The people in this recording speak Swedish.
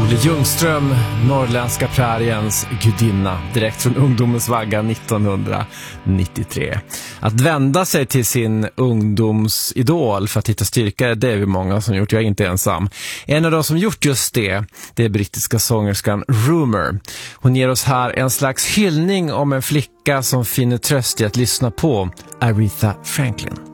Ljungström, norrländska präriens gudinna, direkt från ungdomens vagga 1993. Att vända sig till sin ungdomsidol för att hitta styrka, det är vi många som gjort, jag är inte ensam. En av de som gjort just det är brittiska sångerskan Rumour. Hon ger oss här en slags hyllning om en flicka som finner tröst i att lyssna på Aretha Franklin.